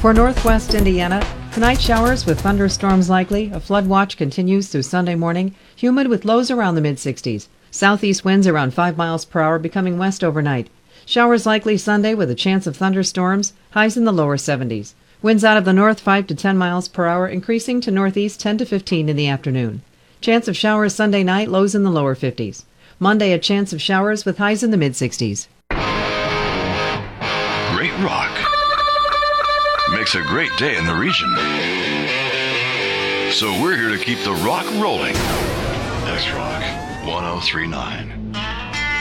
For northwest Indiana, tonight showers with thunderstorms likely. A flood watch continues through Sunday morning. Humid with lows around the mid-60s. Southeast winds around 5 miles per hour, becoming west overnight. Showers likely Sunday with a chance of thunderstorms. Highs in the lower 70s. Winds out of the north 5 to 10 miles per hour, increasing to northeast 10 to 15 in the afternoon. Chance of showers Sunday night, lows in the lower 50s. Monday, a chance of showers with highs in the mid-60s. Great rock makes a great day in the region. So we're here to keep the rock rolling. X Rock 1039.